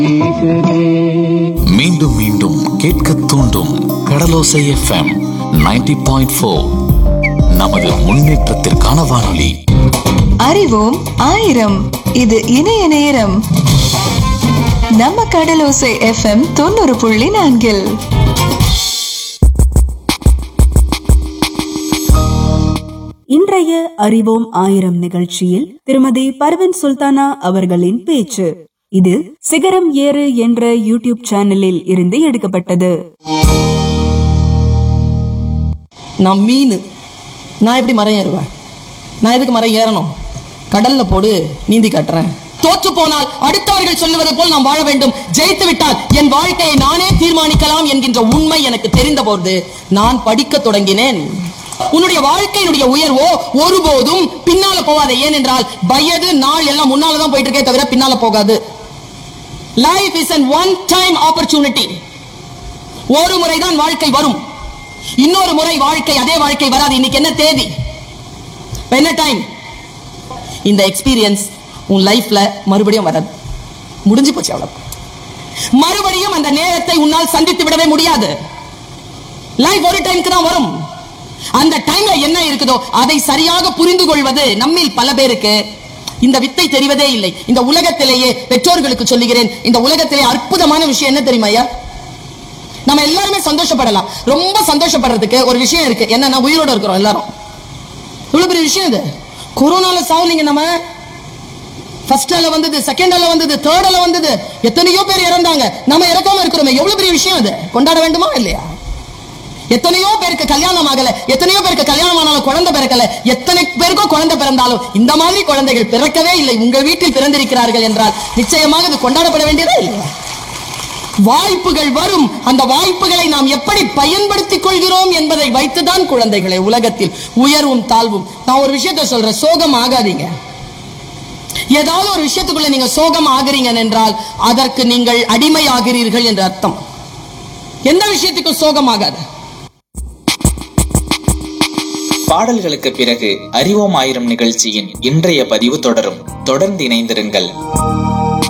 மீண்டும் மீண்டும் கேட்க தூண்டும் கடலோசை எஃப்எம் 90.4. நமது முன்னேற்றத்திற்கான வானொலி. அறிவோம் ஆயிரம். இது இணைய நேரம். நம்ம கடலோசை எஃப்எம் 90.4. இன்றைய அறிவோம் ஆயிரம் நிகழ்ச்சியில் திருமதி பர்வீன் சுல்தானா அவர்களின் பேச்சு. இது சிகரம் ஏறு என்ற யூடியூப் சேனலில் இருந்து எடுக்கப்பட்டது. நான் மீன், நான் எப்படி மரம் ஏறுவேன்? நான் எதுக்கு மரம் ஏறணும்? கடல்ல போடு, நீந்தி காட்டுறேன். தோற்று போனால் அடுத்தவர்கள் சொல்லுவது போல் நாம் வாழ வேண்டும். ஜெயித்து விட்டால் என் வாழ்க்கையை நானே தீர்மானிக்கலாம் என்கின்ற உண்மை எனக்கு தெரிந்த போது நான் படிக்க தொடங்கினேன். உன்னுடைய வாழ்க்கையினுடைய உயர்வோ ஒருபோதும் பின்னால போகாது. ஏனென்றால் வயது நாள் எல்லாம் முன்னாலதான் போயிட்டு இருக்கே தவிர பின்னால போகாது. Life is an one time opportunity. ஒரு முறைதான் வாழ்க்கை வரும், இன்னொரு முறை வாழ்க்கை அதே வாழ்க்கை வராது. இன்னைக்கு என்ன தேதி, என்ன டைம்? இந்த எக்ஸ்பீரியன்ஸ் உன் லைஃப்ல மறுபடியும் வராது, முடிஞ்சு போச்சு அவ்வளவு. மறுபடியும் அந்த நேரத்தை உன்னால் சந்தித்து விடவே முடியாது. லைஃப் ஒரு டைமுக்கு தான் வரும். அந்த டைம்ல என்ன இருக்குதோ அதை சரியாக புரிந்து கொள்வது நம்மில் பல பேருக்கு இந்த வித்தை தெரிவதே இல்லை. இந்த உலகத்திலேயே பெற்றோர்களுக்கு சொல்லுகிறேன், இந்த உலகத்திலே அற்புதமான விஷயம் என்ன தெரியுமா ஐயா? நம்ம எல்லாருமே சந்தோஷப்படலாம். ரொம்ப சந்தோஷப்படுறதுக்கு ஒரு விஷயம் இருக்கு. என்னன்னா, உயிரோட இருக்கிறோம் எல்லாரும். இவ்வளவு பெரிய விஷயம் இது. கொரோனால சாவலிங்க. நம்ம ஃபர்ஸ்ட் அல வந்தது, செகண்ட் அல வந்தது, தேர்ட் அல வந்தது, எத்தனையோ பேர் இறந்தாங்க. நம்ம இறக்காம இருக்கிறோமே, எவ்வளவு பெரிய விஷயம் இது. கொண்டாட வேண்டுமா இல்லையா? எத்தனையோ பேருக்கு கல்யாணம் ஆகல, எத்தனையோ பேருக்கு கல்யாணம் ஆனாலும் குழந்தை பிறக்கல, எத்தனை பேருக்கோ குழந்தை பிறந்தாலும் இந்த மாதிரி குழந்தைகள் பிறக்கவே இல்லை. உங்கள் வீட்டில் பிறந்திருக்கிறார்கள் என்றால் நிச்சயமாக இது கொண்டாடப்பட வேண்டியதா இல்லையா? வாய்ப்புகள் வரும். அந்த வாய்ப்புகளை நாம் எப்படி பயன்படுத்திக் கொள்கிறோம் என்பதை வைத்துதான் குழந்தைகளை உலகத்தில் உயர்வும் தாழ்வும். நான் ஒரு விஷயத்தை சொல்றேன், சோகம் ஆகாதீங்க. ஏதாவது ஒரு விஷயத்துக்குள்ள நீங்க சோகம் ஆகிறீங்க என்றால் அதற்கு நீங்கள் அடிமை ஆகிறீர்கள் என்று அர்த்தம். எந்த விஷயத்துக்கும் சோகம் ஆகாது. பாடல்களுக்கு பிறகு அறிவோம் ஆயிரம் நிகழ்ச்சியின் இன்றைய பதிவு தொடரும். தொடர்ந்து இணைந்திருங்கள்.